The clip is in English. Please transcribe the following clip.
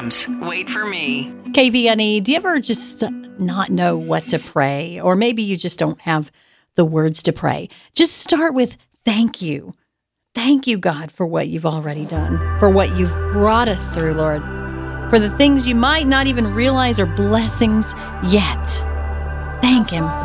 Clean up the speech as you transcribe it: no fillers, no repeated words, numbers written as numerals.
programs. Wait for me. KVNE, do you ever just not know what to pray? Or maybe you just don't have the words to pray. Just start with thank you. Thank you, God, for what you've already done, for what you've brought us through, Lord, for the things you might not even realize are blessings yet. Thank Him.